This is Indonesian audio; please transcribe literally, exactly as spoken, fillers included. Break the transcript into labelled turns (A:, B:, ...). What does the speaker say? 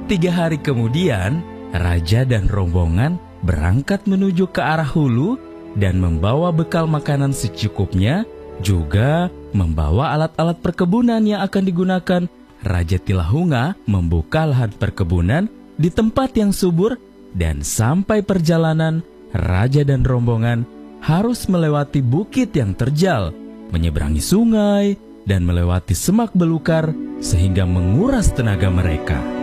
A: Tiga hari kemudian, raja dan rombongan berangkat menuju ke arah hulu dan membawa bekal makanan secukupnya, juga membawa alat-alat perkebunan yang akan digunakan. Raja Tilahunga membuka lahan perkebunan di tempat yang subur, dan sampai perjalanan, raja dan rombongan harus melewati bukit yang terjal, menyeberangi sungai, dan melewati semak belukar sehingga menguras tenaga mereka.